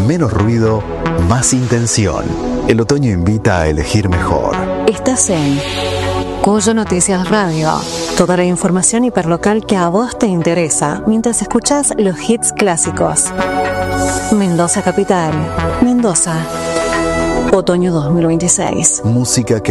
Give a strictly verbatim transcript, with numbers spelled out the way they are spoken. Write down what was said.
menos ruido, más intención. El otoño invita a elegir mejor. Estás en Cuyo Noticias Radio. Toda la información hiperlocal que a vos te interesa mientras escuchás los hits clásicos. Mendoza Capital. Mendoza. Otoño dos mil veintiséis. Música que